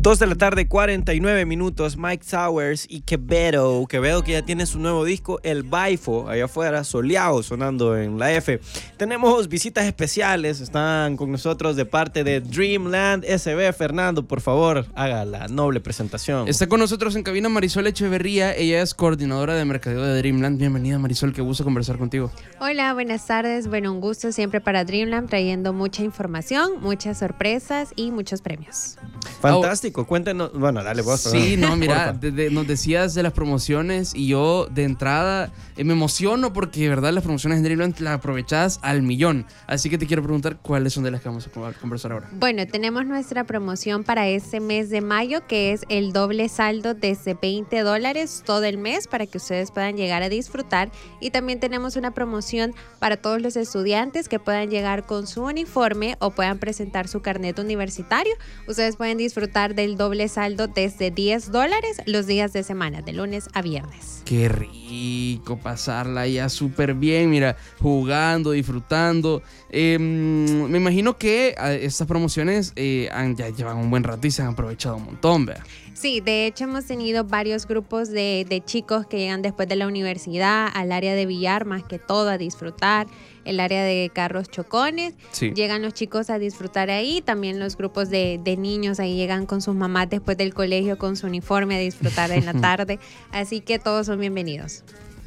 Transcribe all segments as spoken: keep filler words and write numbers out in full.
dos de la tarde, cuarenta y nueve minutos. Mike Towers y Quevedo. Quevedo que ya tiene su nuevo disco, El Baifo, allá afuera, soleado, sonando en la F. Tenemos visitas especiales. Están con nosotros de parte de Dreamland S B. Fernando, por favor, haga la noble presentación. Está con nosotros en cabina Marisol Echeverría. Ella es coordinadora de mercadeo de Dreamland. Bienvenida, Marisol, qué gusto conversar contigo. Hola, buenas tardes. Bueno, un gusto siempre para Dreamland, trayendo mucha información, muchas sorpresas y muchos premios. Fantástico, oh. Cuéntenos. Bueno, dale vos. Sí, no, mira, de, de, nos decías de las promociones y yo de entrada eh, me emociono porque de verdad las promociones en Dreamland las aprovechás al millón. Así que te quiero preguntar cuáles son de las que vamos a conversar ahora. Bueno, tenemos nuestra promoción para este mes de mayo, que es el doble saldo desde veinte dólares todo el mes para que ustedes puedan llegar a disfrutar. Y también tenemos una promoción para todos los estudiantes que puedan llegar con su uniforme o puedan presentar su carnet universitario. Ustedes pueden disfrutar del doble saldo desde diez dólares los días de semana, de lunes a viernes. Qué rico pasarla ya súper bien, mira, jugando, disfrutando. Eh, me imagino que estas promociones eh, han, ya llevan un buen rato y se han aprovechado un montón, ¿verdad? Sí, de hecho hemos tenido varios grupos de, de chicos que llegan después de la universidad al área de billar, más que todo a disfrutar, el área de carros chocones, sí. Llegan los chicos a disfrutar ahí, también los grupos de, de niños ahí llegan con sus mamás después del colegio con su uniforme a disfrutar en la tarde, así que todos son bienvenidos.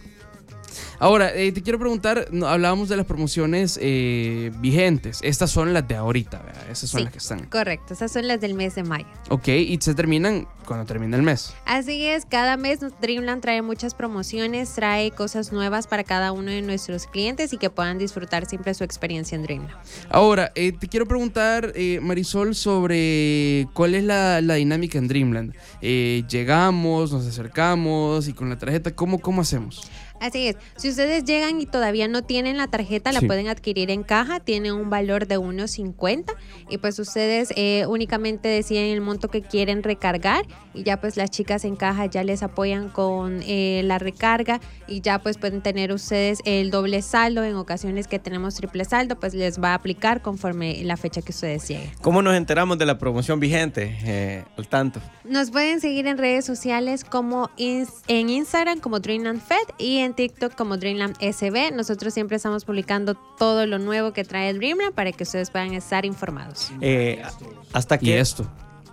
Ahora, eh, te quiero preguntar, hablábamos de las promociones eh, vigentes. Estas son las de ahorita, ¿verdad? Esas son sí, las que están. Correcto, esas son las del mes de mayo. Ok, y se terminan cuando termina el mes. Así es, cada mes Dreamland trae muchas promociones, trae cosas nuevas para cada uno de nuestros clientes y que puedan disfrutar siempre su experiencia en Dreamland. Ahora, eh, te quiero preguntar, eh, Marisol, sobre cuál es la, la dinámica en Dreamland. Eh, llegamos, nos acercamos y con la tarjeta, ¿cómo, cómo hacemos? Así es, si ustedes llegan y todavía no tienen la tarjeta, la sí. pueden adquirir en caja, tiene un valor de uno cincuenta y pues ustedes eh, únicamente deciden el monto que quieren recargar y ya pues las chicas en caja ya les apoyan con eh, la recarga y ya pues pueden tener ustedes el doble saldo. En ocasiones que tenemos triple saldo, pues les va a aplicar conforme la fecha que ustedes lleguen. ¿Cómo nos enteramos de la promoción vigente? Eh, al tanto. Nos pueden seguir en redes sociales como in- en Instagram como Dreamland Fed y en TikTok como Dreamland S B. Nosotros siempre estamos publicando todo lo nuevo que trae Dreamland para que ustedes puedan estar informados. Eh, hasta que ¿Y esto?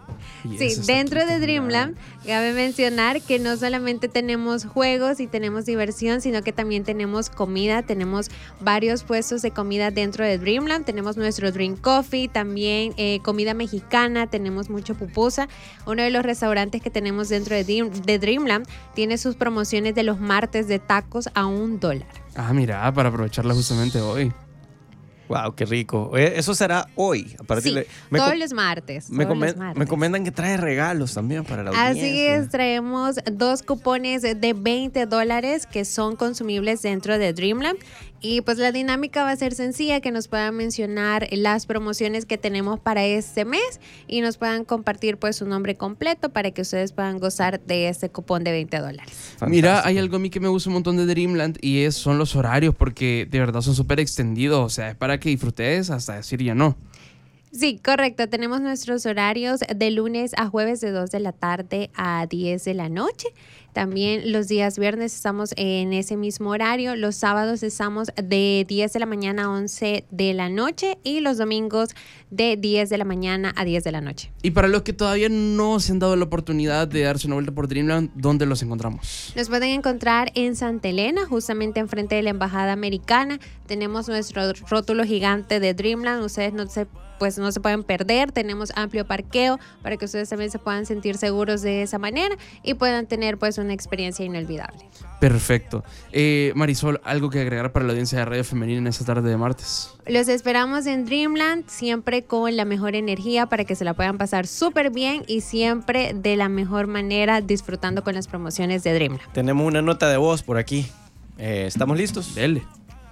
Sí, dentro de Dreamland cabe mencionar que no solamente tenemos juegos y tenemos diversión, sino que también tenemos comida, tenemos varios puestos de comida dentro de Dreamland, tenemos nuestro Dream Coffee, también eh, comida mexicana, tenemos mucho pupusa. Uno de los restaurantes que tenemos dentro de, Dream, de Dreamland tiene sus promociones de los martes de tacos a un dólar. Ah, mira, para aprovecharla justamente hoy. Wow, qué rico. Eso será hoy. A partir sí, de, me todos, com- los martes, me, todos comen- los martes. Me comentan que trae regalos también para la audiencia. Así es, traemos dos cupones de veinte dólares que son consumibles dentro de Dreamland. Y pues la dinámica va a ser sencilla, que nos puedan mencionar las promociones que tenemos para este mes y nos puedan compartir pues su nombre completo para que ustedes puedan gozar de este cupón de veinte dólares. Fantástico. Mira, hay algo a mí que me gusta un montón de Dreamland y es, son los horarios, porque de verdad son súper extendidos, o sea, es para que disfrutes hasta decir ya no. Sí, correcto. Tenemos nuestros horarios de lunes a jueves de dos de la tarde a diez de la noche. También los días viernes estamos en ese mismo horario. Los sábados estamos de diez de la mañana a once de la noche y los domingos de diez de la mañana a diez de la noche. Y para los que todavía no se han dado la oportunidad de darse una vuelta por Dreamland, ¿dónde los encontramos? Nos pueden encontrar en Santa Elena, justamente enfrente de la Embajada Americana. Tenemos nuestro rótulo gigante de Dreamland. Ustedes no se pues no se pueden perder, tenemos amplio parqueo para que ustedes también se puedan sentir seguros de esa manera y puedan tener pues una experiencia inolvidable. Perfecto. Eh, Marisol, ¿algo que agregar para la audiencia de Radio Femenina en esta tarde de martes? Los esperamos en Dreamland, siempre con la mejor energía para que se la puedan pasar súper bien y siempre de la mejor manera disfrutando con las promociones de Dreamland. Tenemos una nota de voz por aquí. Eh, ¿Estamos listos? Dele.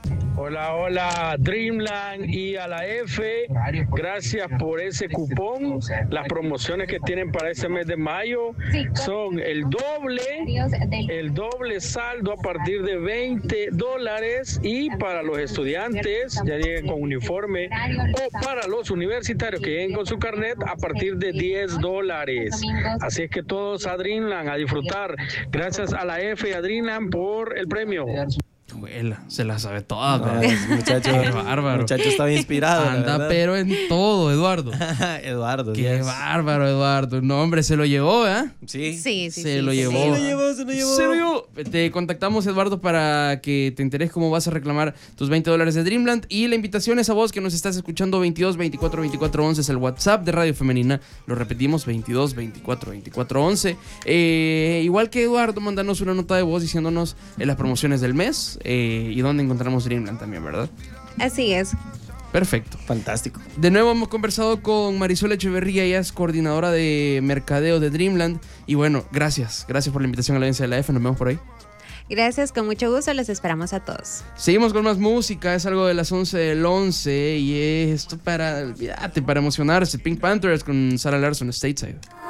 Hola, hola, Dreamland y a la F, gracias por ese cupón. Las promociones que tienen para este mes de mayo son el doble, el doble saldo a partir de veinte dólares y para los estudiantes, ya lleguen con uniforme, o para los universitarios que lleguen con su carnet a partir de diez dólares. Así es que todos a Dreamland a disfrutar. Gracias a la F y a Dreamland por el premio. Abuela, se la sabe toda, Ah, pero- ese muchacho, Qué bárbaro. muchacho estaba inspirado. la Anda, verdad. pero en todo, Eduardo. Eduardo. Qué yes. bárbaro, Eduardo. No, hombre, se lo llevó, ¿eh? Sí. Sí, sí, Se sí, lo sí, llevó. sí. Se lo llevó, se lo llevó. Se lo llevó. Te contactamos, Eduardo, para que te enteres cómo vas a reclamar tus veinte dólares de Dreamland. Y la invitación es a vos que nos estás escuchando. Veintidós veinticuatro veinticuatro once es el WhatsApp de Radio Femenina. Lo repetimos, veintidós veinticuatro veinticuatro once. Eh, igual que Eduardo, mandanos una nota de voz diciéndonos eh, las promociones del mes eh, y dónde encontramos Dreamland también, ¿verdad? Así es. Perfecto. Fantástico. De nuevo hemos conversado con Marisol Echeverría, ella es coordinadora de mercadeo de Dreamland. Y bueno, gracias. Gracias por la invitación a la audiencia de la F. Nos vemos por ahí. Gracias, con mucho gusto. Los esperamos a todos. Seguimos con más música, es algo de las once del once y es esto para, olvídate, para emocionarse. Pink Panthers con Sarah Larson, Stateside.